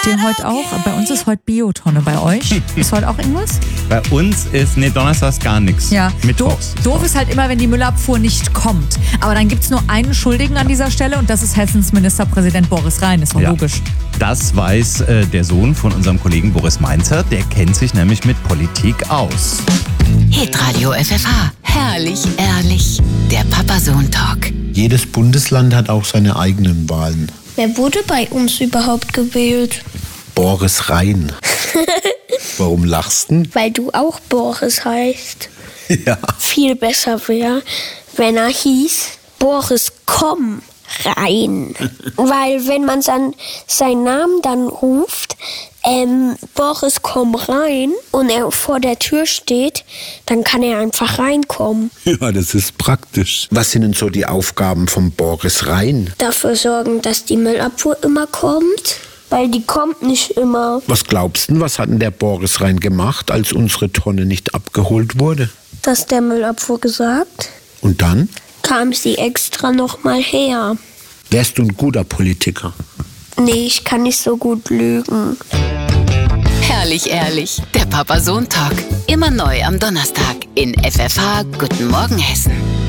Habt ihr heute auch? Bei uns ist heute Biotonne. Bei euch? Ist heute auch irgendwas? Bei uns ist, donnerstags gar nichts. Ja. Mittwochs. Doof ist halt immer, wenn die Müllabfuhr nicht kommt. Aber dann gibt es nur einen Schuldigen an dieser Stelle und das ist Hessens Ministerpräsident Boris Rhein. Ist doch logisch. Das weiß der Sohn von unserem Kollegen Boris Mainzer. Der kennt sich nämlich mit Politik aus. Hitradio FFH. Herrlich, ehrlich. Der Papa-Sohn-Talk. Jedes Bundesland hat auch seine eigenen Wahlen. Wer wurde bei uns überhaupt gewählt? Boris Rhein. Warum lachst du? Weil du auch Boris heißt. Ja. Viel besser wäre, wenn er hieß Boris komm rein. Weil wenn man seinen Namen dann ruft, Boris komm rein und er vor der Tür steht, dann kann er einfach reinkommen. Ja, das ist praktisch. Was sind denn so die Aufgaben von Boris Rhein? Dafür sorgen, dass die Müllabfuhr immer kommt, weil die kommt nicht immer. Was glaubst du, was hat denn der Boris Rhein gemacht, als unsere Tonne nicht abgeholt wurde? Das der Müllabfuhr gesagt? Und dann? Kam sie extra nochmal her. Wärst du ein guter Politiker? Nee, ich kann nicht so gut lügen. Herrlich, ehrlich. Der Papa-Sohn-Talk. Immer neu am Donnerstag in FFH Guten Morgen Hessen.